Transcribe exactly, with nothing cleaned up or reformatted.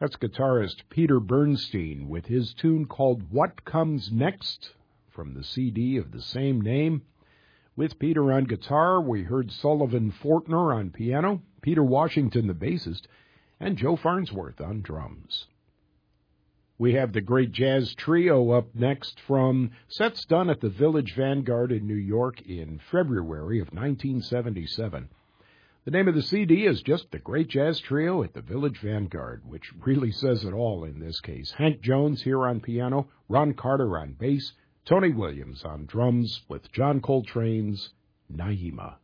That's guitarist Peter Bernstein with his tune called What Comes Next from the C D of the same name. With Peter on guitar, we heard Sullivan Fortner on piano, Peter Washington the bassist, and Joe Farnsworth on drums. We have the Great Jazz Trio up next from sets done at the Village Vanguard in New York in February of nineteen seventy-seven. The name of the C D is just The Great Jazz Trio at the Village Vanguard, which really says it all in this case. Hank Jones here on piano, Ron Carter on bass, Tony Williams on drums with John Coltrane's Naima.